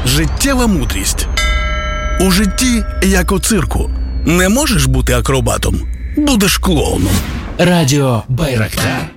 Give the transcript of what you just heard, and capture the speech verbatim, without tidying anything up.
Життєва мудрість. У житті, як у цирку, не можеш бути акробатом – будеш клоуном. Радіо Байрактар.